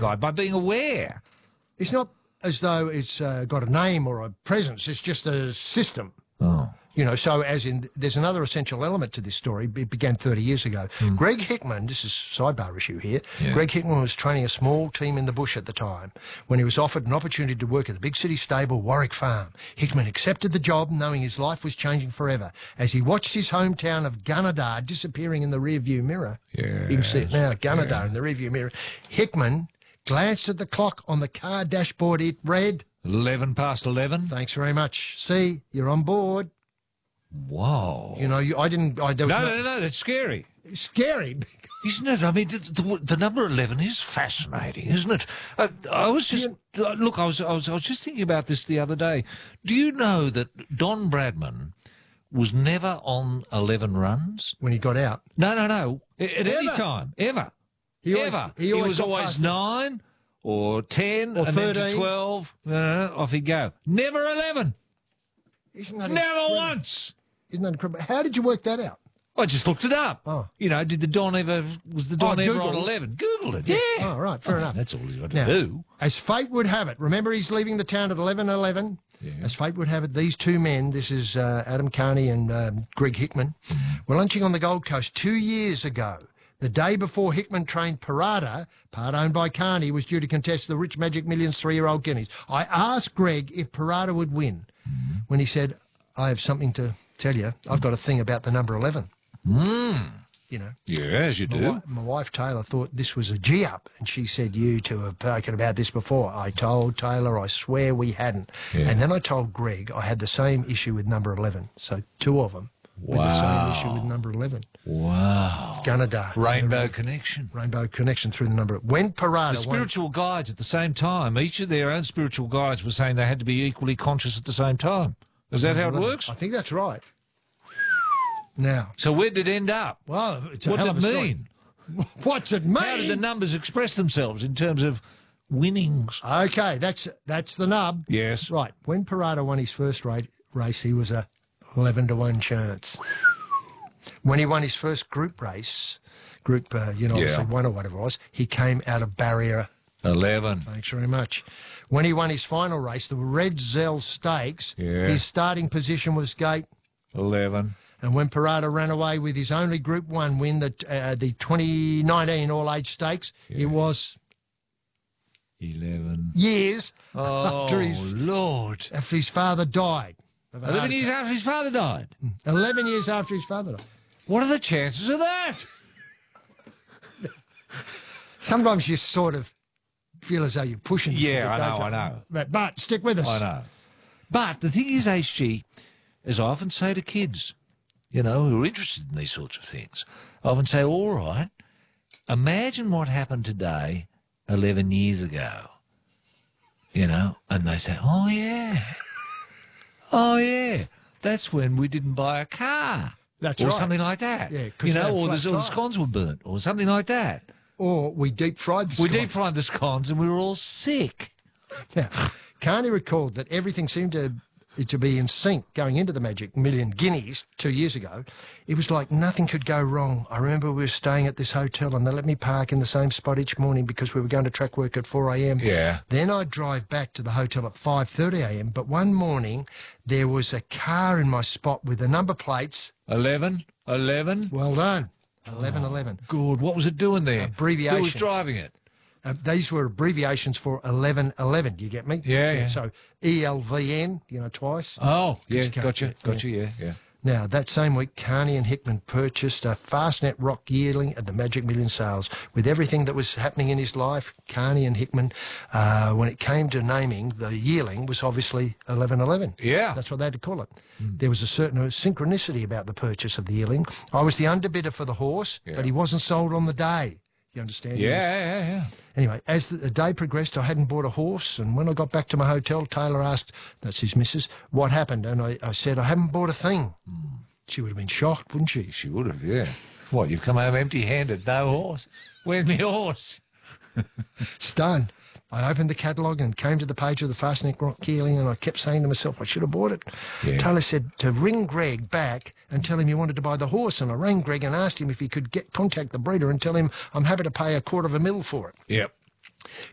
guy by being aware. It's not as though it's got a name or a presence. It's just a system. Oh. You know, so as in, there's another essential element to this story. It began 30 years ago. Greg Hickman, this is a sidebar issue here. Yeah. Greg Hickman was training a small team in the bush at the time when he was offered an opportunity to work at the big city stable, Warwick Farm. Hickman accepted the job knowing his life was changing forever. As he watched his hometown of Gunnedah disappearing in the rearview mirror, you can see it now, Gunnedah in the rearview mirror, Hickman glanced at the clock on the car dashboard. It read... 11 past 11. Thanks very much. See, you're on board. Whoa. You know, there was No, that's scary. Scary. Isn't it? I mean, the number 11 is fascinating, isn't it? I was just... Look, I was just thinking about this the other day. Do you know that Don Bradman was never on 11 runs? When he got out. No. At any time. Ever. He was always 9 or 10 or and 13. then to 12. Off he'd go. Never 11. Isn't that Never incredible? once. Isn't that incredible? How did you work that out? I just looked it up. Oh. You know, was the Don ever Google. on 11? Googled it, yeah. Oh, right, fair enough. That's all he's got to Now, do. as fate would have it, remember he's leaving the town at 11:11? Yeah. As fate would have it, these two men, this is Adam Carney and Greg Hickman, were lunching on the Gold Coast 2 years ago. The day before Hickman trained Parada, part owned by Carney, was due to contest the Rich Magic Millions 3-year-old guineas. I asked Greg if Parada would win when he said, I have something to tell you. I've got a thing about the number 11. You know. Yeah, as you do. My wife, Taylor, thought this was a G-up, and she said, you two have spoken about this before. I told Taylor, I swear we hadn't. Yeah. And then I told Greg I had the same issue with number 11. So two of them with the same issue with number 11. Wow. Gunnedah. Rainbow connection. Rainbow connection through the number. When Parada... The spiritual guides at the same time, each of their own spiritual guides were saying they had to be equally conscious at the same time. Is that how it works? I think that's right. Now... So where did it end up? Well, it's a what hell did of it a story. mean? What's it mean? How did the numbers express themselves in terms of winnings? Okay, that's the nub. Yes. Right. When Parada won his first race, he was a 11-to-1 chance. When he won his first group race, obviously 1 or whatever it was, he came out of barrier 11. Thanks very much. When he won his final race, the Red Zell Stakes, his starting position was gate 11. And when Parada ran away with his only Group 1 win, the 2019 All-Age Stakes, it was 11 years after his father died. 11 years after his father died? 11 years after his father died. What are the chances of that? Sometimes you sort of feel as though you're pushing. Yeah, I know. But stick with us. I know. But the thing is, HG, as I often say to kids, you know, who are interested in these sorts of things, I often say, all right, imagine what happened today 11 years ago, you know, and they say, oh, yeah, that's when we didn't buy a car. That's or right. something like that. Yeah, you know, or the tire. scones were burnt, or something like that. Or we deep-fried the scones. We deep-fried the scones and we were all sick. Now, Carney recalled that everything seemed to be in sync going into the Magic Million Guineas 2 years ago. It was like nothing could go wrong. I remember we were staying at this hotel and they let me park in the same spot each morning because we were going to track work at 4 a.m. Yeah. Then I'd drive back to the hotel at 5:30 a.m. But one morning there was a car in my spot with the number plates. 11. Well done. 11. Good. What was it doing there? Abbreviations. Who was driving it? These were abbreviations for 1111. Do you get me? Yeah. So ELVN, twice. Oh, yeah, Gotcha. gotcha, yeah. Now, that same week, Carney and Hickman purchased a Fastnet Rock yearling at the Magic Million sales. With everything that was happening in his life, Carney and Hickman, when it came to naming, the yearling was obviously 1111. Yeah. That's what they had to call it. There was a certain synchronicity about the purchase of the yearling. I was the underbidder for the horse, but he wasn't sold on the day. You understand? Yeah. Anyway, as the day progressed, I hadn't bought a horse, and when I got back to my hotel, Taylor asked, that's his missus, what happened? And I said, I haven't bought a thing. She would have been shocked, wouldn't she? She would have, yeah. What, you've come home empty-handed, no horse? Where's my horse? Stunned. I opened the catalogue and came to the page of the Fastnet Rock yearling, and I kept saying to myself, I should have bought it. Yeah. Taylor said to ring Greg back and tell him he wanted to buy the horse, and I rang Greg and asked him if he could contact the breeder and tell him I'm happy to pay $250,000 for it. Yep.